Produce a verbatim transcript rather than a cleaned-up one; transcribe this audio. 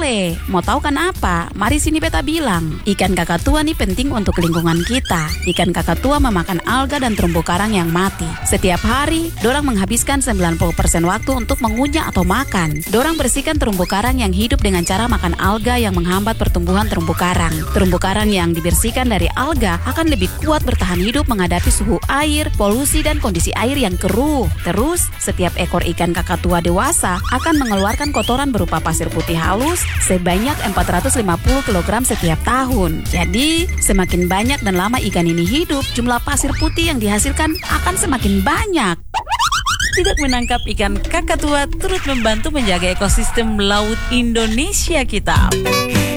boleh. Mau tahu kenapa? Mari sini beta bilang. Ikan kakatua nih penting untuk lingkungan kita. Ikan kakatua memakan alga dan terumbu karang yang mati. Setiap hari, dorang menghabiskan sembilan puluh persen waktu untuk mengunyah atau makan. Dorang bersihkan terumbu karang yang hidup dengan cara makan alga yang menghambat pertumbuhan terumbu karang. Terumbu karang yang dibersihkan dari alga akan lebih kuat bertahan hidup menghadapi suhu air, polusi, dan kondisi air yang keruh. Terus, setiap ekor ikan kakatua dewasa akan mengeluarkan kotoran berupa pasir putih halus sebanyak empat ratus lima puluh kilogram setiap tahun. Jadi, semakin banyak dan lama ikan ini hidup, jumlah pasir putih yang dihasilkan akan semakin banyak. Tidak menangkap ikan kakatua turut membantu menjaga ekosistem laut Indonesia kita.